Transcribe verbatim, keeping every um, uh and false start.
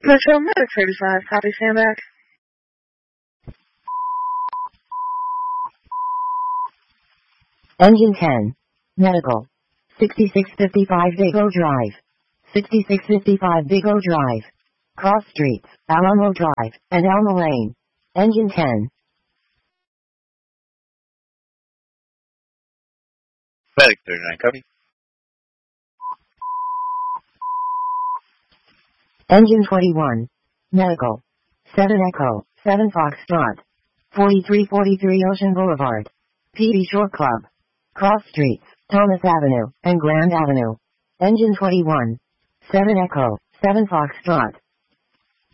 Metro Medic thirty-five, copy, stand back. Engine ten. Medical. sixty-six fifty-five Big O Drive. sixty-six fifty-five Big O Drive. Cross Streets, Alamo Drive, and Elma Lane. Engine ten. Medic thirty-nine, copy. Engine twenty-one. Medical. seven Echo, seven Foxtrot. forty-three forty-three Ocean Boulevard. P D Shore Club. Cross Streets, Thomas Avenue, and Grand Avenue. Engine twenty-one. seven Echo, seven Foxtrot.